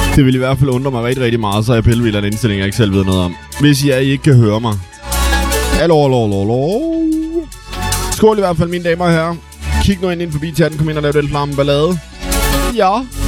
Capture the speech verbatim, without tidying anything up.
Det vil i hvert fald undre mig rigtig, rigtig meget, så er jeg pillevild af en indstilling, jeg ikke selv ved noget om. Hvis I, er, I ikke kan høre mig. Hallo, hallo, hallo, hallo. Skål i hvert fald, mine damer og herrer. Kig nu ind, ind forbi chatten, kom ind og lav den flamme ballade. Ja.